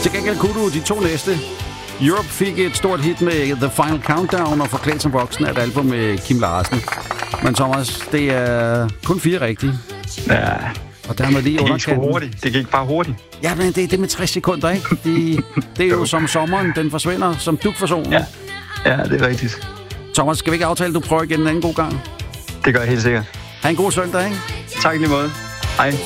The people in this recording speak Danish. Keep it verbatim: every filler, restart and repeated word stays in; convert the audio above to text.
Til gengæld kunne du de to næste. Europe fik et stort hit med The Final Countdown og Forklædt som voksen af et album med Kim Larsen. Men Thomas, det er kun fire rigtige. Ja. Og dermed lige det gik sgu underkanten. hurtigt. Det gik bare hurtigt. Ja, men det er det med tres sekunder, ikke? De, det er jo som sommeren, den forsvinder, som dug for solen. Ja. Ja, det er rigtigt. Thomas, skal vi ikke aftale, at du prøver igen en anden god gang? Det gør jeg helt sikkert. Ha' en god søndag, ikke? Tak lige måde. Hej.